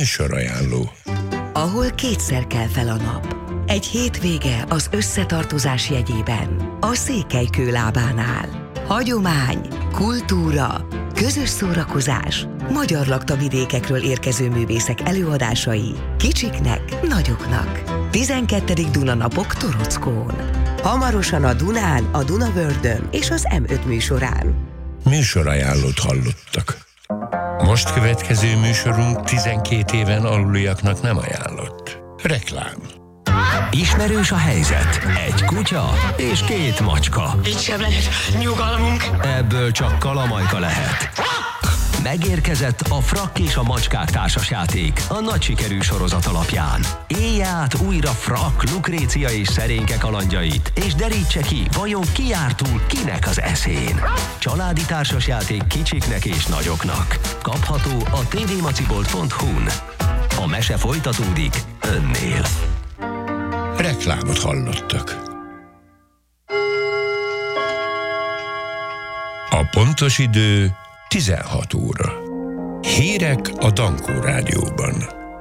Műsorajánló. Ahol kétszer kell fel a nap. Egy hétvége az összetartozás jegyében. A Székelykő lábánál. Hagyomány, kultúra, közös szórakozás, magyar laktavidékekről érkező művészek előadásai, kicsiknek, nagyoknak. 12. Dunanapok Torockón. Hamarosan a Dunán, a Dunavördön és az M5 műsorán. Műsorajánlót hallottak. Most következő műsorunk 12 éven aluliaknak nem ajánlott. Reklám. Ismerős a helyzet. Egy kutya és 2 macska. Itt sem lehet nyugalmunk. Ebből csak kalamajka lehet. Megérkezett a Frakk és a macskák társasjáték a nagy sikerű sorozat alapján. Élj át újra Frakk, Lukrécia és szerénke kalandjait, és derítse ki, vajon ki jár túl kinek az eszén. Családi társasjáték kicsiknek és nagyoknak. Kapható a tvmacibolt.hu-n. A mese folytatódik önnél. Reklámot hallottak. A pontos idő 16 óra. Hírek a Dankó Rádióban.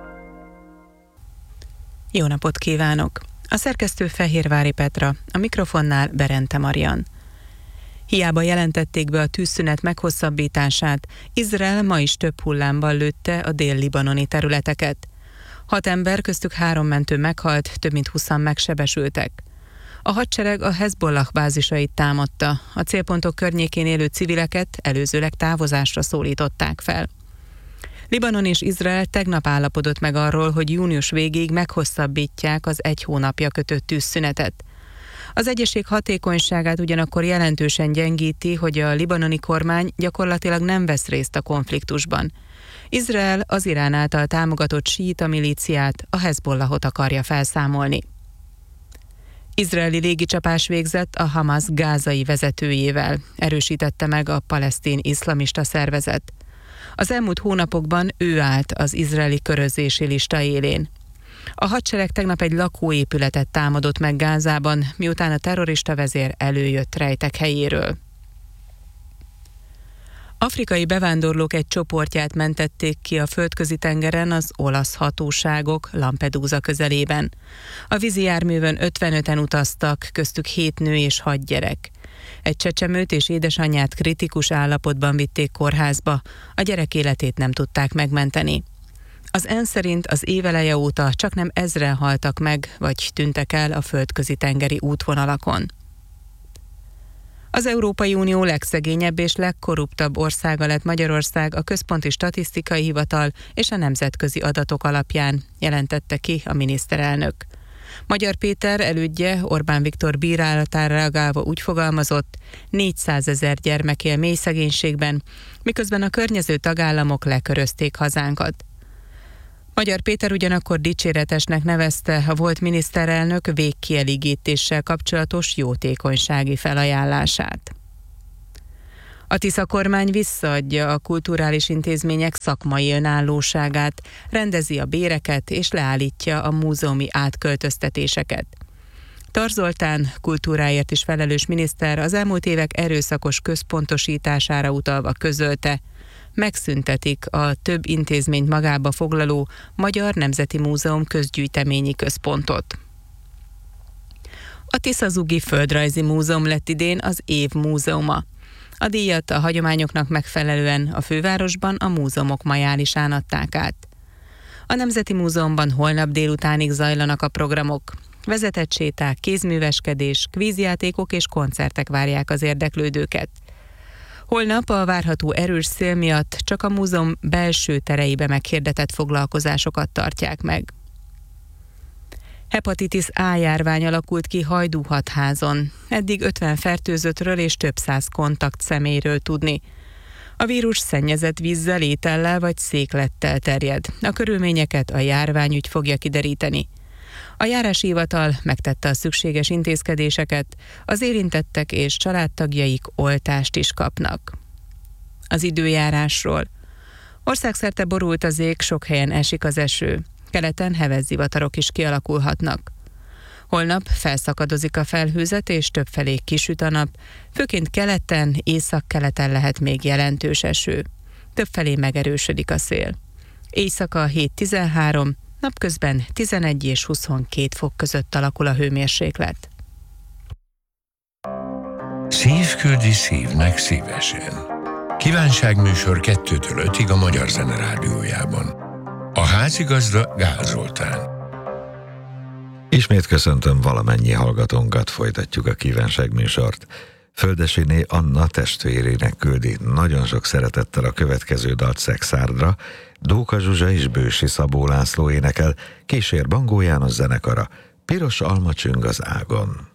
Jó napot kívánok! A szerkesztő Fehérvári Petra, a mikrofonnál Berente Marian. Hiába jelentették be a tűzszünet meghosszabbítását, Izrael ma is több hullámban lőtte a dél-libanoni területeket. 6 ember, köztük 3 mentő meghalt, több mint 20-an megsebesültek. A hadsereg a Hezbollah bázisait támadta, a célpontok környékén élő civileket előzőleg távozásra szólították fel. Libanon és Izrael tegnap állapodott meg arról, hogy június végéig meghosszabbítják az 1 hónapja kötött tűzszünetet. Az egyezség hatékonyságát ugyanakkor jelentősen gyengíti, hogy a libanoni kormány gyakorlatilag nem vesz részt a konfliktusban. Izrael az Irán által támogatott síita milíciát, a Hezbollahot akarja felszámolni. Izraeli légicsapás végzett a Hamas gázai vezetőjével, erősítette meg a palesztin iszlamista szervezet. Az elmúlt hónapokban ő állt az izraeli körözési lista élén. A hadsereg tegnap egy lakóépületet támadott meg Gázában, miután a terrorista vezér előjött rejtek helyéről. Afrikai bevándorlók egy csoportját mentették ki a Földközi-tengeren az olasz hatóságok Lampedusa közelében. A vízi járművön 55-en utaztak, köztük 7 nő és 6 gyerek. Egy csecsemőt és édesanyját kritikus állapotban vitték kórházba, a gyerek életét nem tudták megmenteni. Az ENSZ szerint az éveleje óta csaknem 1000-en haltak meg, vagy tűntek el a földközi-tengeri útvonalakon. Az Európai Unió legszegényebb és legkorruptabb országa lett Magyarország a Központi Statisztikai Hivatal és a nemzetközi adatok alapján, jelentette ki a miniszterelnök. Magyar Péter elődje Orbán Viktor bírálatára reagálva úgy fogalmazott, 400 000 gyermek él mély szegénységben, miközben a környező tagállamok lekörözték hazánkat. Magyar Péter ugyanakkor dicséretesnek nevezte a volt miniszterelnök végkielégítéssel kapcsolatos jótékonysági felajánlását. A Tisza kormány visszaadja a kulturális intézmények szakmai önállóságát, rendezi a béreket és leállítja a múzeumi átköltöztetéseket. Tar Zoltán, kultúráért is felelős miniszter az elmúlt évek erőszakos központosítására utalva közölte, megszüntetik a több intézményt magába foglaló Magyar Nemzeti Múzeum közgyűjteményi központot. A Tisza-Zugi Földrajzi Múzeum lett idén az év múzeuma. A díjat a hagyományoknak megfelelően a fővárosban a múzeumok majálisán adták át. A Nemzeti Múzeumban holnap délutánig zajlanak a programok. Vezetett séták, kézműveskedés, kvízjátékok és koncertek várják az érdeklődőket. Holnap a várható erős szél miatt csak a múzeum belső tereibe meghirdetett foglalkozásokat tartják meg. Hepatitis A járvány alakult ki Hajdúhatházon. Eddig 50 fertőzöttről és több 100 kontakt személyről tudni. A vírus szennyezett vízzel, étellel vagy széklettel terjed. A körülményeket a járványügy fogja kideríteni. A járási hivatal megtette a szükséges intézkedéseket, az érintettek és családtagjaik oltást is kapnak. Az időjárásról. Országszerte borult az ég, sok helyen esik az eső. Keleten heves zivatarok is kialakulhatnak. Holnap felszakadozik a felhőzet és többfelé kisüt a nap, főként keleten, északkeleten lehet még jelentős eső. Többfelé megerősödik a szél. Éjszaka 7-13, napközben 11 és 22 fok között alakul a hőmérséklet. Szív küldi szívnek szívesen. Kívánságműsor 2-től 5-ig a Magyar Zene Rádiójában. A házigazda Gál Zoltán. Ismét köszöntöm valamennyi hallgatónkat, folytatjuk a kívánságműsort. Földesiné Anna testvérének küldi nagyon sok szeretettel a következő dalt Szexárdra, Dóka Zsuzsa és Bősi Szabó László énekel, kísér Bangó János zenekara, Piros alma csüng az ágon.